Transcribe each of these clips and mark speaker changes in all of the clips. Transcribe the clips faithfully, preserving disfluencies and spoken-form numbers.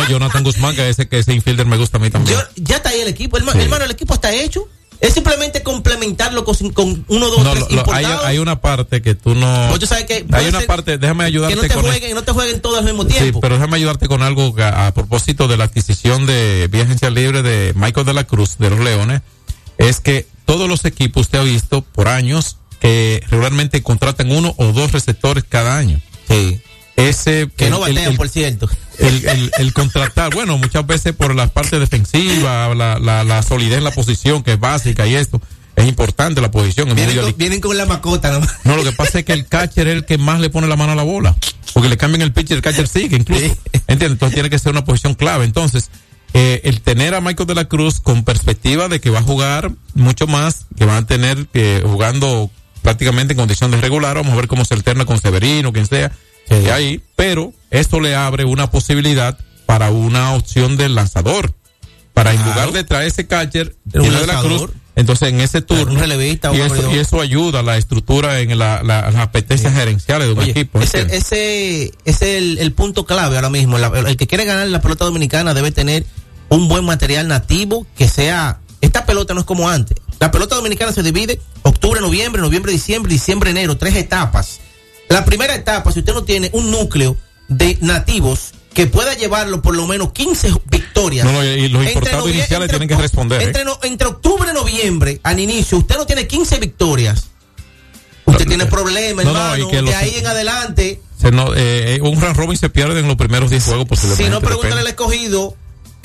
Speaker 1: No, Jonathan Guzmán, que ese, que ese infielder me gusta a mí también.
Speaker 2: Yo, ya está ahí el equipo, hermano, sí. hermano, el equipo está hecho. Es simplemente complementarlo con, con uno, dos,
Speaker 1: no,
Speaker 2: tres
Speaker 1: lo, hay, hay una parte que tú no...
Speaker 2: Pues tú sabes que
Speaker 1: hay una parte, déjame ayudarte
Speaker 2: que no te
Speaker 1: con...
Speaker 2: Jueguen, no te jueguen todos al mismo tiempo.
Speaker 1: Sí, pero déjame ayudarte con algo a, a propósito de la adquisición de vía agencia libre de Michael de la Cruz, de los Leones. Es que todos los equipos, usted ha visto por años, que regularmente contratan uno o dos receptores cada año.
Speaker 2: Sí.
Speaker 1: Ese...
Speaker 2: Que
Speaker 1: el,
Speaker 2: no batean,
Speaker 1: el, el,
Speaker 2: por cierto.
Speaker 1: El, el, el contratar, bueno, muchas veces por la parte defensiva, la, la, la solidez en la posición, que es básica, y esto... Es importante la posición.
Speaker 2: Vienen con, vienen con la macota, ¿no?
Speaker 1: No, lo que pasa es que el catcher es el que más le pone la mano a la bola. Porque le cambian el pitcher, el catcher sigue incluso. Sí. ¿Entiendes? Entonces tiene que ser una posición clave. Entonces, eh, el tener a Michael de la Cruz con perspectiva de que va a jugar mucho más, que van a tener que eh, jugando prácticamente en condiciones regulares, vamos a ver cómo se alterna con Severino, quien sea, sí. eh, ahí. Pero esto le abre una posibilidad para una opción del lanzador. Para claro. en lugar de traer ese catcher, de la Cruz, entonces en ese turno
Speaker 2: un relevista,
Speaker 1: y, eso, y eso ayuda a la estructura en la, la, las apetencias sí. gerenciales de un
Speaker 2: Oye,
Speaker 1: equipo.
Speaker 2: Ese, ese, ese es el, el punto clave ahora mismo. La, el que quiere ganar la pelota dominicana debe tener un buen material nativo que sea... Esta pelota no es como antes. La pelota dominicana se divide octubre, noviembre, noviembre, diciembre, diciembre, enero, tres etapas. La primera etapa, si usted no tiene un núcleo de nativos que pueda llevarlo por lo menos quince victorias.
Speaker 1: No, no, y los importados iniciales tienen que responder.
Speaker 2: Entre,
Speaker 1: ¿eh?
Speaker 2: no, entre octubre y noviembre, al inicio, usted no tiene quince victorias. Usted no, tiene problemas, no, hermano. No, de los, ahí en adelante.
Speaker 1: Se no, eh, un round robin se pierde en los primeros diez juegos posiblemente.
Speaker 2: Si no, pregúntale al escogido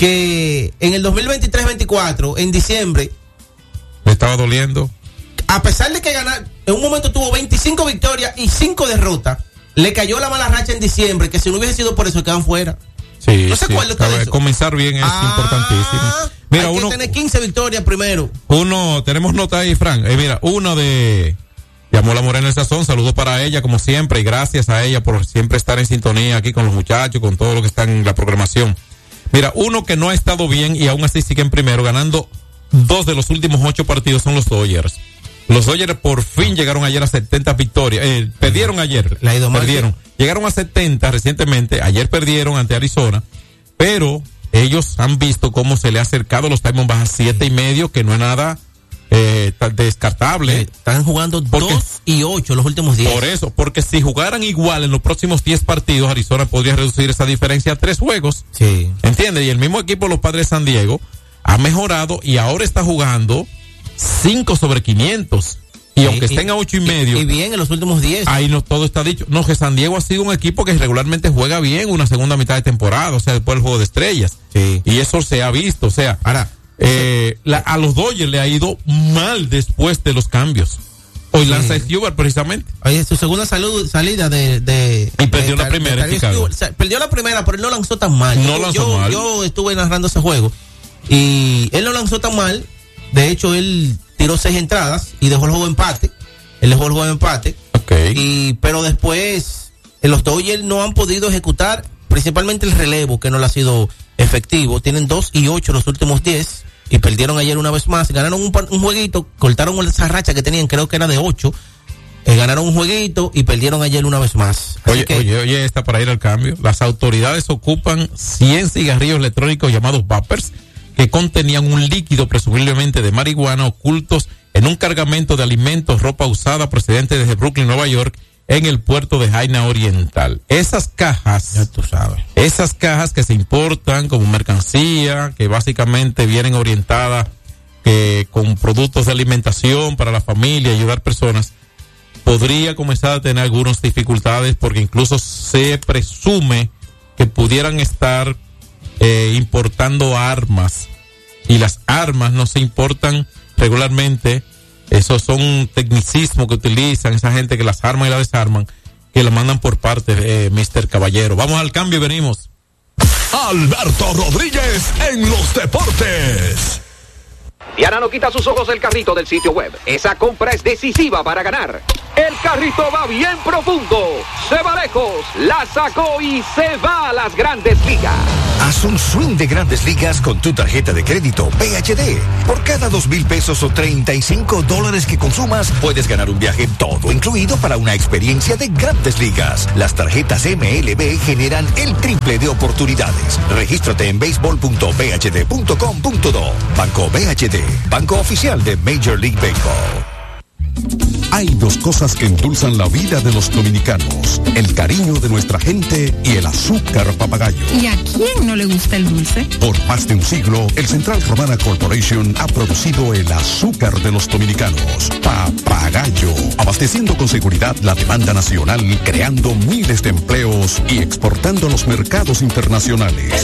Speaker 2: que en el dos mil veintitrés veinticuatro, en diciembre.
Speaker 1: ¿Le estaba doliendo?
Speaker 2: A pesar de que ganar, en un momento tuvo veinticinco victorias y cinco derrotas. Le cayó la mala racha en diciembre, que si no hubiese sido por eso quedaban fuera.
Speaker 1: Sí,
Speaker 2: ¿No se
Speaker 1: sí.
Speaker 2: acuerda de eso?
Speaker 1: Comenzar bien es ah, importantísimo. Mira,
Speaker 2: hay
Speaker 1: uno,
Speaker 2: que tener quince victorias primero.
Speaker 1: Uno, tenemos nota ahí, Frank. Eh, mira, uno de llamó la Morena El Sazón, saludos para ella como siempre y gracias a ella por siempre estar en sintonía aquí con los muchachos, con todo lo que está en la programación. Mira, uno que no ha estado bien y aún así sigue en primero, ganando dos de los últimos ocho partidos son los Dodgers. Los Dodgers por fin llegaron ayer a setenta victorias. Eh, perdieron ayer.
Speaker 2: La ido
Speaker 1: perdieron. Mal. Llegaron a setenta recientemente. Ayer perdieron ante Arizona. Pero ellos han visto cómo se le ha acercado los Diamondbacks a siete y medio, que no es nada eh, descartable.
Speaker 2: Eh, están jugando porque, dos y ocho los últimos diez.
Speaker 1: Por eso, porque si jugaran igual en los próximos diez partidos, Arizona podría reducir esa diferencia a tres juegos.
Speaker 2: Sí.
Speaker 1: ¿Entiendes? Y el mismo equipo, los Padres de San Diego, ha mejorado y ahora está jugando cinco sobre quinientos. Y, y aunque estén a ocho y medio.
Speaker 2: Y bien en los últimos diez.
Speaker 1: Ahí no todo está dicho. No, que San Diego ha sido un equipo que regularmente juega bien una segunda mitad de temporada, o sea, después del juego de estrellas.
Speaker 2: Sí.
Speaker 1: Y eso se ha visto, o sea.
Speaker 2: Ahora,
Speaker 1: eh, la, a los Dodgers le ha ido mal después de los cambios. Hoy sí. lanza Stewart precisamente.
Speaker 2: Oye, su segunda salud, salida de, de
Speaker 1: y perdió
Speaker 2: de,
Speaker 1: la primera
Speaker 2: de, de, de o sea, perdió la primera, pero él no lanzó tan mal.
Speaker 1: No
Speaker 2: yo,
Speaker 1: lanzó
Speaker 2: yo,
Speaker 1: mal.
Speaker 2: Yo estuve narrando ese juego y él no lanzó tan mal. De hecho, él tiró seis entradas y dejó el juego empate. Él dejó el juego en empate.
Speaker 1: Okay.
Speaker 2: Y, pero después, los Dodgers no han podido ejecutar, principalmente el relevo, que no le ha sido efectivo. Tienen dos y ocho los últimos diez. Y perdieron ayer una vez más. Ganaron un, un jueguito, cortaron esa racha que tenían, creo que era de ocho. Eh, ganaron un jueguito y perdieron ayer una vez más. Así
Speaker 1: oye,
Speaker 2: que,
Speaker 1: oye, oye, esta para ir al cambio. Las autoridades ocupan cien cigarrillos electrónicos llamados vapers que contenían un líquido presumiblemente de marihuana ocultos en un cargamento de alimentos, ropa usada procedente desde Brooklyn, Nueva York, en el puerto de Jaina Oriental. Esas cajas,
Speaker 2: ya tú sabes,
Speaker 1: esas cajas que se importan como mercancía, que básicamente vienen orientadas que con productos de alimentación para la familia, ayudar personas, podría comenzar a tener algunas dificultades porque incluso se presume que pudieran estar eh, importando armas y las armas no se importan regularmente. Esos son tecnicismos que utilizan esa gente que las arman y las desarman, que la mandan por parte de eh, mister Caballero. Vamos al cambio y venimos.
Speaker 3: Alberto Rodríguez en los deportes.
Speaker 4: Diana no quita sus ojos del carrito del sitio web. Esa compra es decisiva para ganar. El carrito va bien profundo, se va lejos, la sacó y se va a las grandes ligas.
Speaker 5: Haz un swing de Grandes Ligas con tu tarjeta de crédito P H D. Por cada dos mil pesos o treinta y cinco dólares que consumas, puedes ganar un viaje todo incluido para una experiencia de Grandes Ligas. Las tarjetas M L B generan el triple de oportunidades. Regístrate en béisbol punto b h d punto com punto do. Banco B H D, banco oficial de Major League Baseball.
Speaker 6: Hay dos cosas que endulzan la vida de los dominicanos: el cariño de nuestra gente y el azúcar papagayo.
Speaker 7: ¿Y a quién no le gusta el dulce?
Speaker 6: Por más de un siglo, el Central Romana Corporation ha producido el azúcar de los dominicanos, Papagayo, abasteciendo con seguridad la demanda nacional, creando miles de empleos y exportando a los mercados internacionales.